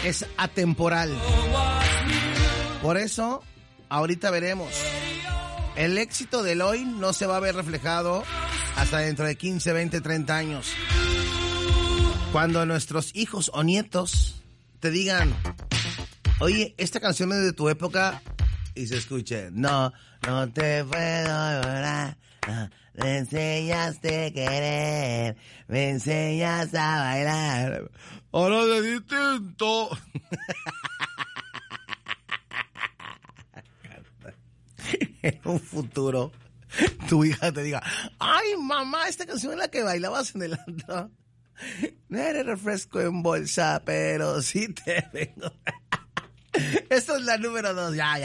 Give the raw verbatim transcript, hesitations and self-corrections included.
es atemporal. Por eso, ahorita veremos. El éxito del hoy no se va a ver reflejado hasta dentro de quince, veinte, treinta años. Cuando nuestros hijos o nietos te digan, oye, esta canción es de tu época, y se escuche, no, no te puedo llorar, no, me enseñaste a querer, me enseñas a bailar, ahora de distinto. En un futuro, tu hija te diga, ay mamá, esta canción es la que bailabas en el antro. No eres refresco en bolsa, pero sí te vengo. Esta es la número dos, ya, ya.